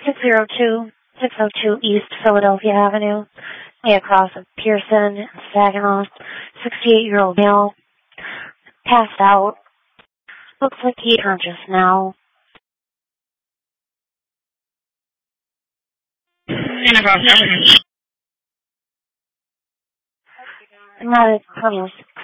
602 East Philadelphia Avenue, across of Pearson and Saginaw. 68-year-old male, passed out. Looks like he unconscious now. Not as close.